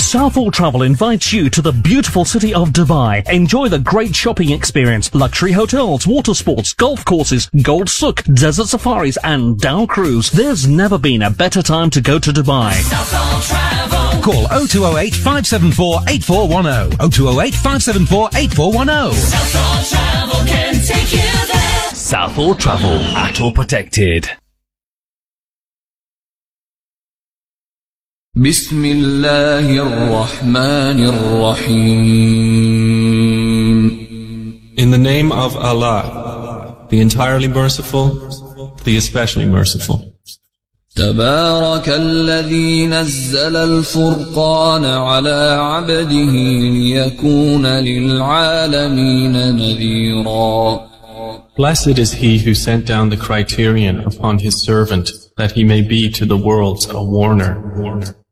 Southall Travel invites you to the beautiful city of Dubai. Enjoy the great shopping experience, luxury hotels, water sports, golf courses, Gold Souk, desert safaris and Dow Cruise. There's never been a better time to go to Dubai. Southall Travel. Call 0208 574 8410. 0208 574 8410. Southall Travel can take you there. Southall Travel, ATOL protected. بسم الله الرحمن الرحيم. In the name of Allah, the entirely merciful, the especially merciful. تبارك الذي نزل الفرقان على عبده ليكون للعالمين نذيرا. Blessed is he who sent down the criterion upon his servant, that he may be to the worlds a warner.